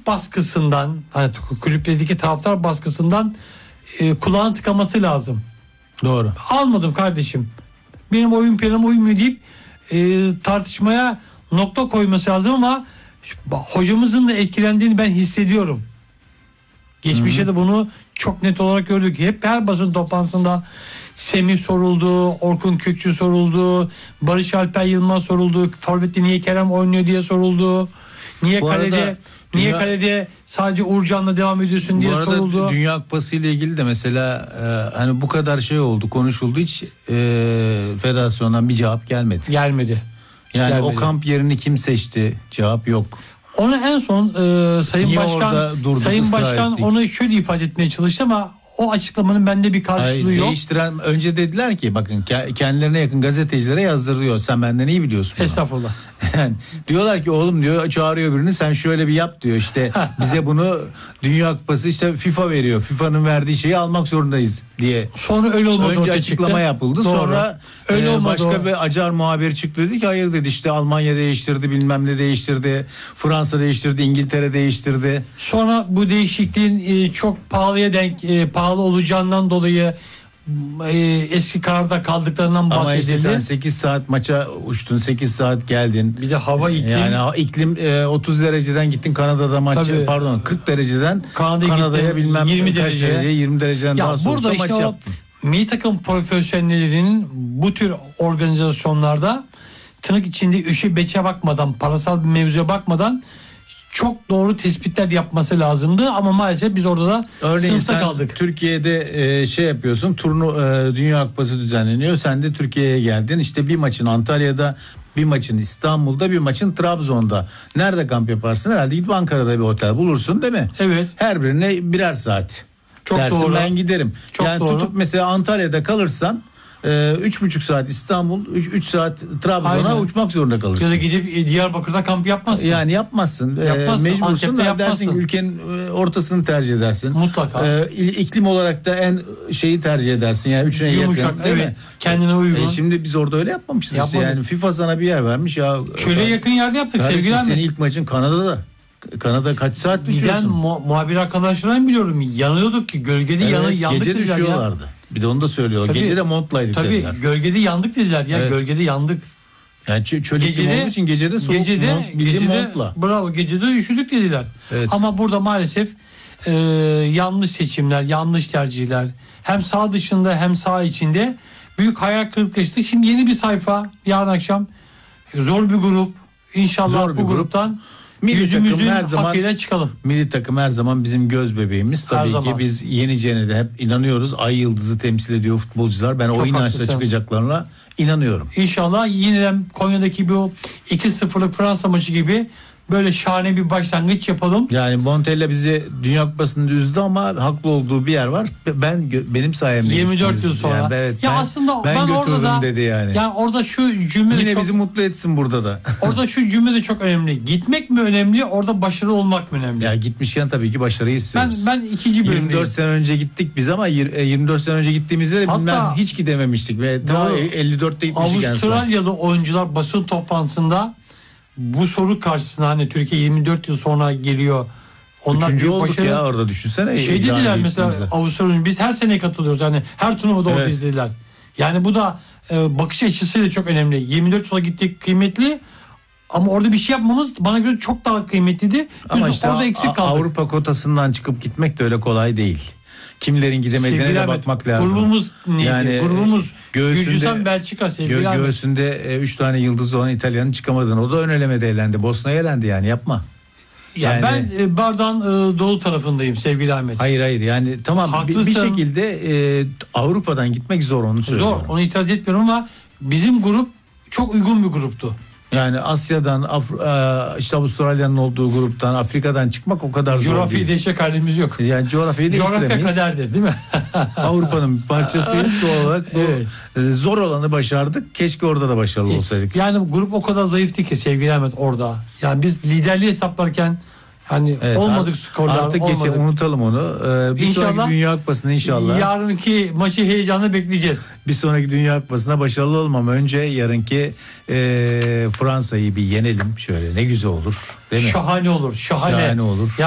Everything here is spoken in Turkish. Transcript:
baskısından, hani kulüpledeki taraftar baskısından kulağın tıkaması lazım. Doğru. Almadım kardeşim, benim oyun planım uymuyor deyip tartışmaya nokta koyması lazım ama hocamızın da etkilendiğini ben hissediyorum. Geçmişte de bunu çok net olarak gördük. Hep her basın toplantısında Semih soruldu, Orkun Kökçü soruldu, Barış Alper Yılmaz soruldu, forvette niye Kerem oynuyor diye soruldu. Niye kalede sadece Uğurcan'la devam ediyorsun diye soruldu. Bu arada Dünya Kupası ile ilgili de mesela hani bu kadar şey oldu, konuşuldu, hiç federasyondan bir cevap gelmedi. Gelmedi. O kamp yerini kim seçti? Cevap yok. Onu en son Sayın Başkan onu şöyle ifade etmeye çalıştı ama o açıklamanın bende bir karşılığı yok. Değiştiren, önce dediler ki bakın kendilerine yakın gazetecilere yazdırıyor. Sen benden iyi biliyorsun bunu. Estağfurullah. Yani diyorlar ki oğlum diyor, çağırıyor birini, sen şöyle bir yap diyor, işte bize bunu Dünya Kupası işte FIFA veriyor. FIFA'nın verdiği şeyi almak zorundayız diye. Sonra öyle olmadı. Önce açıklama yapıldı. Doğru. Sonra öyle olmadı, başka bir acar muhabir çıktı, dedi ki hayır dedi, işte Almanya değiştirdi, bilmem ne değiştirdi, Fransa değiştirdi, İngiltere değiştirdi. Sonra bu değişikliğin çok pahalı olacağından dolayı eski kararda kaldıklarından bahsedildi. Ama işte sen 8 saat maça uçtun, 8 saat geldin. Bir de hava, iklim. Yani iklim 30 dereceden gittin Kanada'da maç, 40 dereceden Kanada'ya bilmem 20 dereceden daha soğukta maç işte yaptın. Milli takım profesyonellerinin bu tür organizasyonlarda tırnak içinde üşe beçe bakmadan, parasal bir mevzuya bakmadan çok doğru tespitler yapması lazımdı ama maalesef biz orada da sınıfta kaldık. Türkiye'de şey yapıyorsun, Dünya Kupası düzenleniyor. Sen de Türkiye'ye geldin. İşte bir maçın Antalya'da, bir maçın İstanbul'da, bir maçın Trabzon'da. Nerede kamp yaparsın? Herhalde gidip Ankara'da bir otel bulursun, değil mi? Evet. Her birine birer saat. Çok dersin, doğru. ben giderim. Çok yani doğru. Tutup mesela Antalya'da kalırsan 3,5 saat İstanbul, 3 saat Trabzon'a uçmak zorunda kalırsın. Ya da gidip Diyarbakır'da kamp yapmazsın. Yani yapmazsın. Mecbursun. Dersin ki ülkenin ortasını tercih edersin. Mutlaka. İklim olarak da en şeyi tercih edersin. Yani üçüne yumuşak, yakın. Değil mi? Kendine uygun. Şimdi biz orada öyle yapmamışız işte. Yani FIFA sana bir yer vermiş ya. Şöyle yakın yerde yaptık sevgili Ahmet. Senin ilk maçın Kanada'da. Kanada kaç saat uçuyorsun? Giden muhabir arkadaşlarım biliyorum. Yanıyorduk ki gölgede yandık gece dediler düşüyorlardı. Ya. Bir de onu da söylüyorlar. Gece de montlaydık dediler. Tabii gölgede yandık dediler ya. Evet. Gölgede yandık. Yani çöl iklimi olduğu için gecede soğuk montla. Bravo, gecede üşüdük dediler. Evet. Ama burada maalesef yanlış seçimler, yanlış tercihler. Hem sağ dışında hem sağ içinde büyük hayal kırıklığı yaşadık. Şimdi yeni bir sayfa yarın akşam. Zor bir grup. İnşallah bu gruptan yüzümüzün hakkıyla çıkalım. Milli takım her zaman bizim göz bebeğimiz. Tabii ki biz yeneceğine de hep inanıyoruz. Ay yıldızı temsil ediyor futbolcular. Ben o inançla çıkacaklarına inanıyorum. İnşallah yeniden Konya'daki bu 2-0'lık Fransa maçı gibi böyle şahane bir başlangıç yapalım. Yani Montella bizi Dünya Kupası'nda üzdü ama haklı olduğu bir yer var. Benim sayemde 24 yıl sonra. Yani evet, aslında ben orada da dedi yani. Yani orada şu cümle yine bizi mutlu etsin burada da. Orada şu cümle de çok önemli. Gitmek mi önemli, orada başarılı olmak mı önemli? Ya gitmişken tabii ki başarıyı istiyoruz. Ben ikinci bölümdeyim. 24 sene önce gittik biz ama 24 sene önce gittiğimizde de bilmem hiç gidememiştik ve daha 54'te gitmiştik. Avustralyalı oyuncular basın toplantısında bu soru karşısında, hani Türkiye 24 yıl sonra geliyor. Onlar 3. olduk ya orada, düşünsene. Dediler mesela Avustralya, biz her sene katılıyoruz. Yani her turnuvada orada izlediler. Yani bu da bakış açısıyla çok önemli. 24 sonra gittik, kıymetli. Ama orada bir şey yapmamız bana göre çok daha kıymetliydi. Ama işte orada eksik kaldık. Avrupa kotasından çıkıp gitmek de öyle kolay değil. Kimlerin gidemediğine de bakmak lazım. Grubumuz neydi? Yani grubumuz Gürcistan, Belçika sevgili göğsünde 3 tane yıldız olan İtalya'nın çıkamadığını, o da ön elemede elendi. Bosna'ya elendi yani, yapma. Yani ben bardağın dolu tarafındayım sevgili Ahmet. Hayır yani tamam, bir şekilde Avrupa'dan gitmek zor, onu söylüyorum. Zor, onu itiraz etmiyorum ama bizim grup çok uygun bir gruptu. Yani Asya'dan işte Avustralya'nın olduğu gruptan, Afrika'dan çıkmak o kadar zor değil. Coğrafyayı değişecek halimiz yok. Yani coğrafyayı değiştiremeyiz. Coğrafya kaderdir değil mi? Avrupa'nın bir parçasıyız doğal olarak. Zor olanı başardık. Keşke orada da başarılı olsaydık. Yani grup o kadar zayıftı ki sevgili Ahmet orada. Yani biz liderliği hesaplarken olmadık skorlar. Artık unutalım onu. Bir sonraki Dünya Kupası'nda inşallah. Yarınki maçı heyecanla bekleyeceğiz. Bir sonraki Dünya Kupası'na başarılı olmam. Önce yarınki Fransa'yı bir yenelim. Şöyle ne güzel olur. Değil mi? Şahane olur. Şahane olur.